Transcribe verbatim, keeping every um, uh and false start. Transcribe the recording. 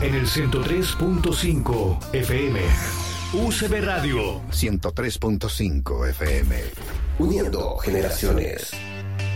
en el ciento tres punto cinco F M. U C B Radio ciento tres punto cinco F M. Uniendo generaciones.